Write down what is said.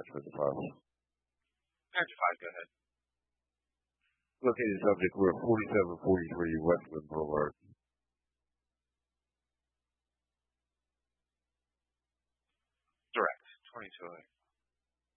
for the funds. Answer 5, go ahead. Located subject, we're at 4743 Westwood Boulevard. Direct, 2208.